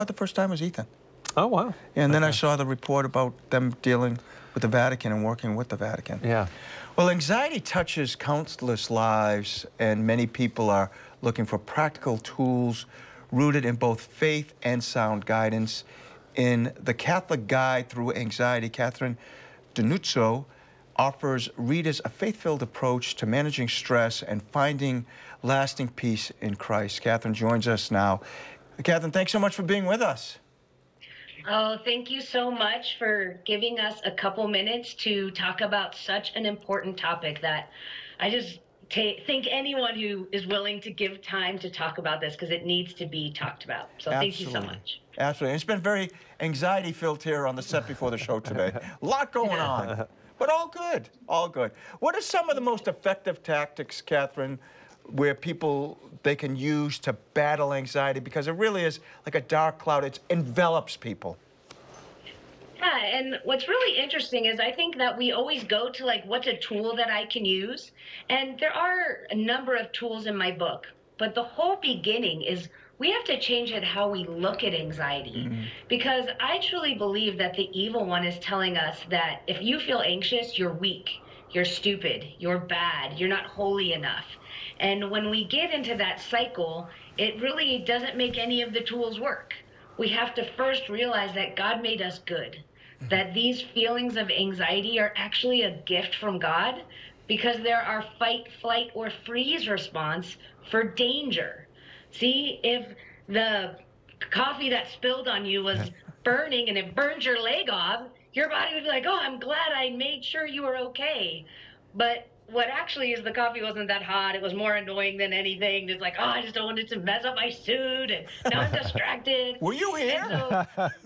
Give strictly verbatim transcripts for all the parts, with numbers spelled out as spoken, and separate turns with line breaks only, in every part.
the first time was Ethan.
Oh, wow.
And then
okay.
I saw the report about them dealing with the Vatican and working with the Vatican.
Yeah.
Well, anxiety touches countless lives, and many people are looking for practical tools rooted in both faith and sound guidance. In The Catholic Guide Through Anxiety, Catherine D'Annunzio offers readers a faith-filled approach to managing stress and finding lasting peace in Christ. Catherine joins us now. Catherine, thanks so much for being with us.
Oh, thank you so much for giving us a couple minutes to talk about such an important topic that I just think anyone who is willing to give time to talk about this, because it needs to be talked about. So
Absolutely.
Thank you so much.
Absolutely. It's been very anxiety-filled here on the set before the show today. A lot going on, but all good, all good. What are some of the most effective tactics, Catherine, where people, they can use to battle anxiety? Because it really is like a dark cloud. It envelops people.
Yeah, and what's really interesting is I think that we always go to, like, what's a tool that I can use? And there are a number of tools in my book, but the whole beginning is we have to change it how we look at anxiety. Mm-hmm. Because I truly believe that the evil one is telling us that if you feel anxious, you're weak, you're stupid, you're bad, you're not holy enough. And when we get into that cycle, it really doesn't make any of the tools work. We have to first realize that God made us good, that these feelings of anxiety are actually a gift from God, because they're our fight, flight, or freeze response for danger. See, if the coffee that spilled on you was burning and it burned your leg off, your body would be like, oh, I'm glad I made sure you were okay. But what actually is, the coffee wasn't that hot. It was more annoying than anything. It's like, oh, I just don't want it to mess up my suit, and now I'm distracted.
Were you here?
So,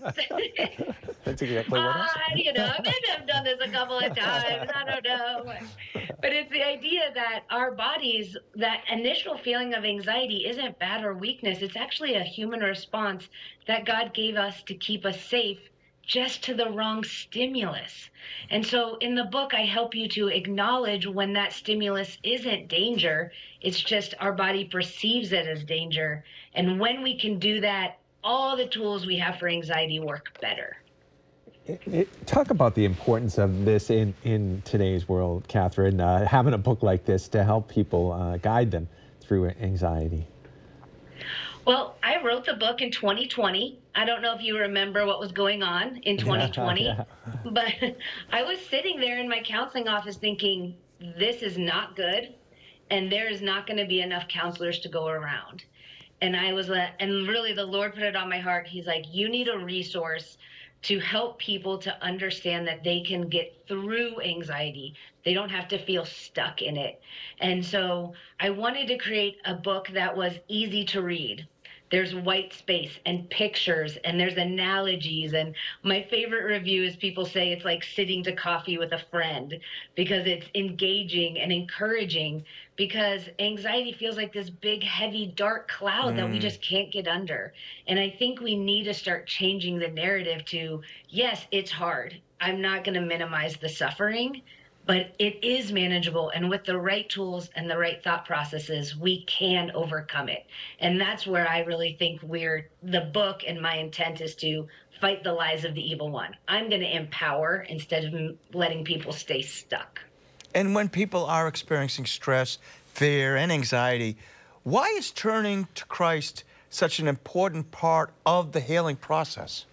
That's exactly what
uh, you know, maybe I've done this a couple of times. I don't know. But it's the idea that our bodies, that initial feeling of anxiety isn't bad or weakness. It's actually a human response that God gave us to keep us safe, just to the wrong stimulus. And so in the book, I help you to acknowledge when that stimulus isn't danger. It's just our body perceives it as danger. And when we can do that, all the tools we have for anxiety work better.
It, it, talk about the importance of this in, in today's world, Catherine, uh, having a book like this to help people uh, guide them through anxiety.
Well, I wrote the book in twenty twenty. I don't know if you remember what was going on in twenty twenty, yeah, yeah. But I was sitting there in my counseling office thinking, this is not good, and there is not going to be enough counselors to go around. And I was, uh, and really the Lord put it on my heart. He's like, you need a resource to help people to understand that they can get through anxiety. They don't have to feel stuck in it. And so I wanted to create a book that was easy to read. There's white space and pictures, and there's analogies. And my favorite review is people say it's like sitting to coffee with a friend, because it's engaging and encouraging, because anxiety feels like this big, heavy, dark cloud mm. that we just can't get under. And I think we need to start changing the narrative to, yes, it's hard. I'm not going to minimize the suffering, but it is manageable, and with the right tools and the right thought processes, we can overcome it. And that's where I really think we're, the book and my intent is to fight the lies of the evil one. I'm going to empower instead of letting people stay stuck.
And when people are experiencing stress, fear, and anxiety, why is turning to Christ such an important part of the healing process?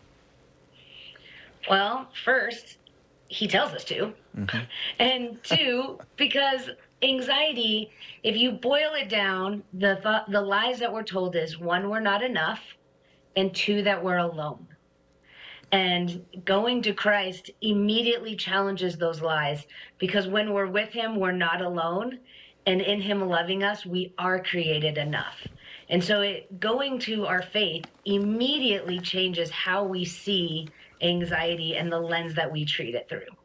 Well, first, he tells us to. Mm-hmm. And two, because anxiety, if you boil it down, the th- the lies that we're told is, one, we're not enough, and two, that we're alone. And going to Christ immediately challenges those lies, because when we're with him, we're not alone, and in him loving us, we are created enough. And so it, going to our faith immediately changes how we see anxiety and the lens that we treat it through.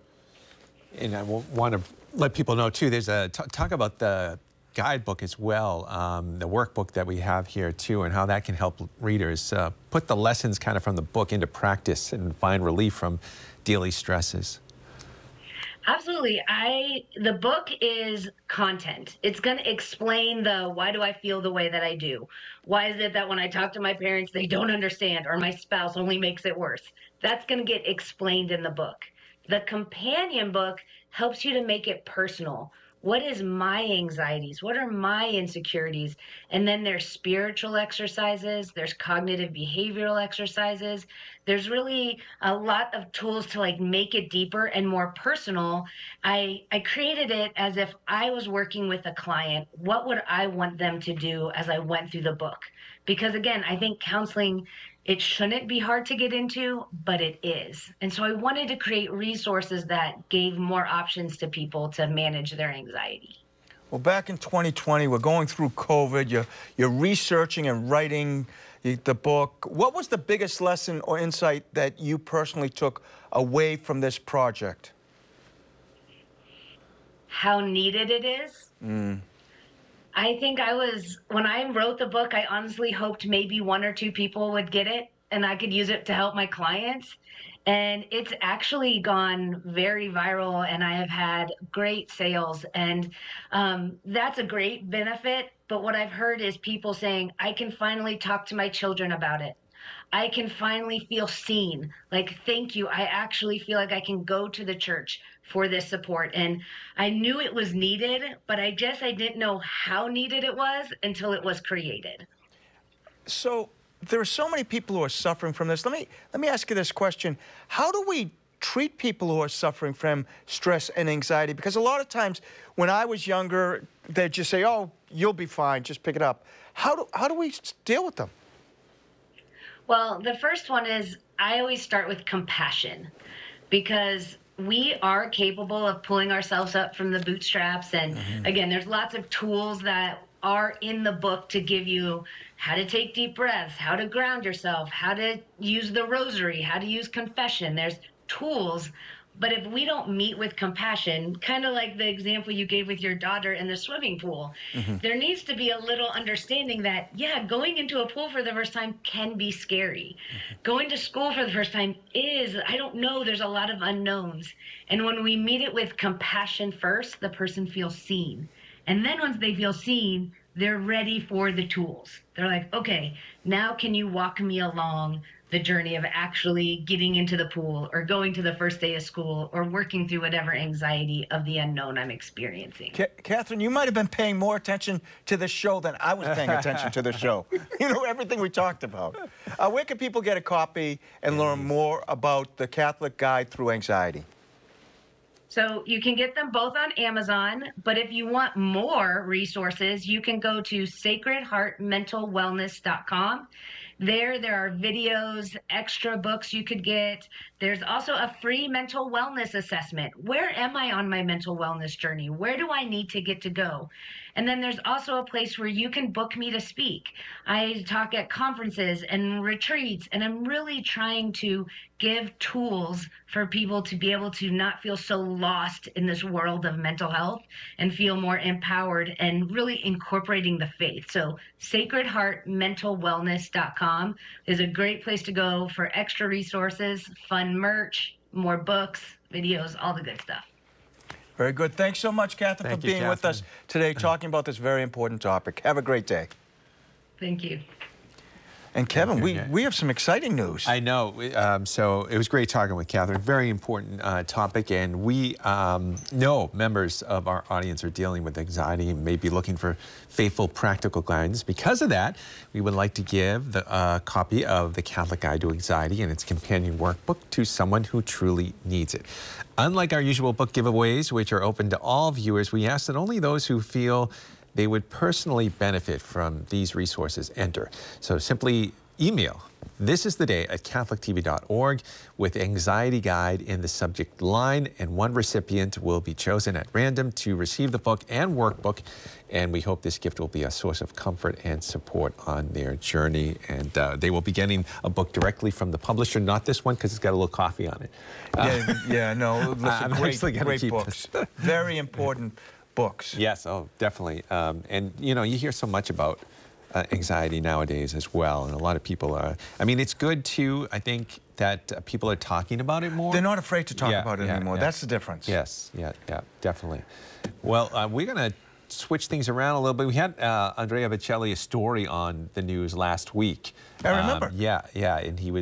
And I want to let people know too, there's a, t- talk about the guidebook as well, um, the workbook that we have here too, and how that can help readers uh, put the lessons kind of from the book into practice and find relief from daily stresses.
Absolutely. I the book is content. It's going to explain the why do I feel the way that I do? Why is it that when I talk to my parents they don't understand or my spouse only makes it worse? That's going to get explained in the book. The companion book helps you to make it personal. What is my anxieties? What are my insecurities? And then there's spiritual exercises, there's cognitive behavioral exercises. There's really a lot of tools to like make it deeper and more personal. I I created it as if I was working with a client. What would I want them to do as I went through the book? Because again, I think counseling, it shouldn't be hard to get into, but it is. And so I wanted to create resources that gave more options to people to manage their anxiety.
Well, back in twenty twenty, we're going through COVID. You're, you're researching and writing the book. What was the biggest lesson or insight that you personally took away from this project?
How needed it is.
Mm.
I think I was, when I wrote the book, I honestly hoped maybe one or two people would get it and I could use it to help my clients. And it's actually gone very viral and I have had great sales. And um, that's a great benefit. But what I've heard is people saying, I can finally talk to my children about it. I can finally feel seen. Like, thank you. I actually feel like I can go to the church for this support. And I knew it was needed, but I guess I didn't know how needed it was until it was created.
So there are so many people who are suffering from this. Let me, let me ask you this question. How do we treat people who are suffering from stress and anxiety? Because a lot of times when I was younger, they'd just say, oh, you'll be fine, just pick it up. How do, how do we deal with them?
Well, the first one is I always start with compassion because we are capable of pulling ourselves up from the bootstraps. And mm-hmm. again, there's lots of tools that are in the book to give you how to take deep breaths, how to ground yourself, how to use the rosary, how to use confession. There's tools. But if we don't meet with compassion, kind of like the example you gave with your daughter in the swimming pool, mm-hmm. there needs to be a little understanding that, yeah, going into a pool for the first time can be scary. Mm-hmm. Going to school for the first time is, I don't know, there's a lot of unknowns. And when we meet it with compassion first, the person feels seen. And then once they feel seen, they're ready for the tools. They're like, okay, now can you walk me along the journey of actually getting into the pool or going to the first day of school or working through whatever anxiety of the unknown I'm experiencing.
Ca Catherine, you might have been paying more attention to the show than I was paying attention to the show. You know, everything we talked about. Uh, where can people get a copy and learn more about the Catholic Guide Through Anxiety?
So you can get them both on Amazon, but if you want more resources, you can go to sacred heart mental wellness dot com. There, there are videos, extra books you could get. There's also a free mental wellness assessment. Where am I on my mental wellness journey? Where do I need to get to go? And then there's also a place where you can book me to speak. I talk at conferences and retreats, and I'm really trying to give tools for people to be able to not feel so lost in this world of mental health and feel more empowered and really incorporating the faith. So sacred heart mental wellness dot com is a great place to go for extra resources, fun merch, more books, videos, all the good stuff.
Very good. Thanks so much, Catherine,
Thank
for
you,
being
Catherine.
with us today, talking about this very important topic. Have a great day.
Thank you.
And Kevin, we,
yeah.
we have some exciting news.
I know. Um, so it was great talking with Catherine. Very important uh, topic, and we um, know members of our audience are dealing with anxiety and may be looking for faithful, practical guidance. Because of that, we would like to give the uh, copy of the Catholic Guide to Anxiety and its companion workbook to someone who truly needs it. Unlike our usual book giveaways, which are open to all viewers, we ask that only those who feel they would personally benefit from these resources enter. So simply email this is the day at catholic t v dot org with anxiety guide in the subject line, and one recipient will be chosen at random to receive the book and workbook. And we hope this gift will be a source of comfort and support on their journey. And uh, they will be getting a book directly from the publisher, not this one because it's got a little coffee on it.
Yeah, yeah no, listen,
I'm
great,
actually gonna
great
keep
books.
this.
Very important books.
Yes, oh, definitely. Um, and, you know, you hear so much about uh, anxiety nowadays as well, and a lot of people are. I mean, it's good too. I think that uh, people are talking about it more.
They're not afraid to talk
Yeah,
about it
yeah,
anymore.
yeah.
That's the difference.
Yes, yeah, yeah, definitely. Well, uh, we're going to switch things around a little bit. We had uh, Andrea Bocelli, a story on the news last week.
I remember.
Um, yeah, yeah, and he was